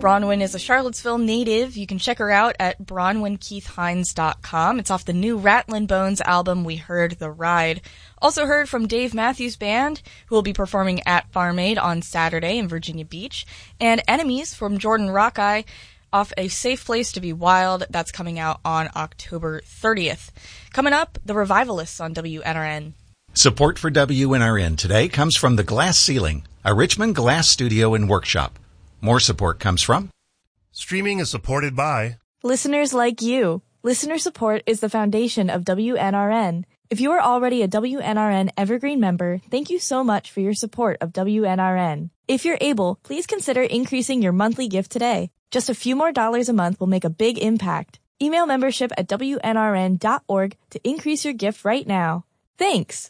Bronwyn is a Charlottesville native. You can check her out at bronwynkeithhines.com. It's off the new Rattlin' Bones album, We Heard the Ride. Also heard from Dave Matthews Band, who will be performing at Farm Aid on Saturday in Virginia Beach. And Enemies from Jordan Rockeye off A Safe Place to Be Wild. That's coming out on October 30th. Coming up, The Revivalists on WNRN. Support for WNRN today comes from The Glass Ceiling, a Richmond glass studio and workshop. More support comes from... Streaming is supported by... listeners like you. Listener support is the foundation of WNRN. If you are already a WNRN Evergreen member, thank you so much for your support of WNRN. If you're able, please consider increasing your monthly gift today. Just a few more dollars a month will make a big impact. Email membership at WNRN.org to increase your gift right now. Thanks!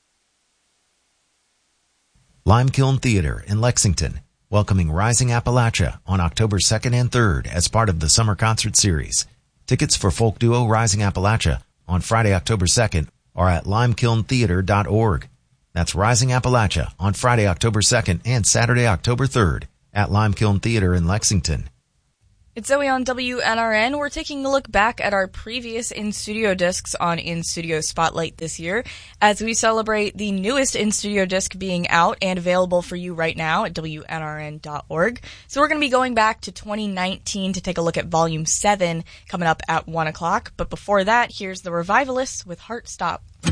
Limekiln Theater in Lexington, welcoming Rising Appalachia on October 2nd and 3rd as part of the summer concert series. Tickets for folk duo Rising Appalachia on Friday, October 2nd are at limekilntheater.org. That's Rising Appalachia on Friday, October 2nd and Saturday, October 3rd at Limekiln Theater in Lexington. It's Zoe on WNRN. We're taking a look back at our previous in-studio discs on In-Studio Spotlight this year as we celebrate the newest in-studio disc being out and available for you right now at WNRN.org. So we're going to be going back to 2019 to take a look at Volume 7 coming up at 1 o'clock. But before that, here's The Revivalists with Heart Stop.